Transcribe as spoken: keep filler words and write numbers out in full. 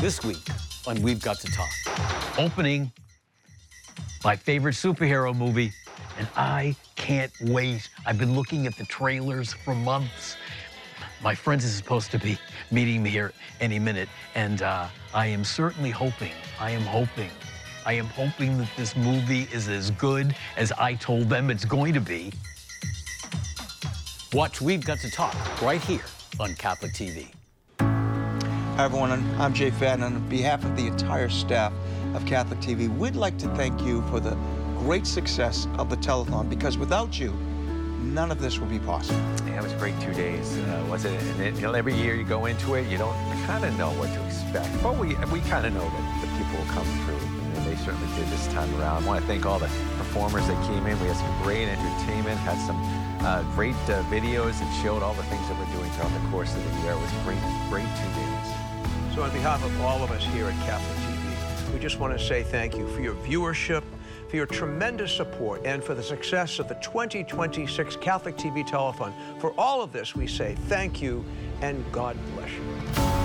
This week on We've Got to Talk. Opening my favorite superhero movie, and I can't wait. I've been looking at the trailers for months. My friend is supposed to be meeting me here any minute, and uh, I am certainly hoping, I am hoping, I am hoping that this movie is as good as I told them it's going to be. Watch We've Got to Talk right here on Catholic T V. Hi everyone, I'm Jay Fadden. On behalf of the entire staff of Catholic T V, we'd like to thank you for the great success of the telethon, because without you, none of this would be possible. Yeah, it was a great two days, uh, was it? And it, you know, every year you go into it, you don't kind of know what to expect. But we we kind of know that the people will come through, and they certainly did this time around. I want to thank all the performers that came in. We had some great entertainment, had some uh, great uh, videos that showed all the things that we're doing throughout the course of the year. It was a great, great two days. So on behalf of all of us here at Catholic T V, we just want to say thank you for your viewership, for your tremendous support, and for the success of the twenty twenty-six Catholic T V Telethon. For all of this, we say thank you and God bless you.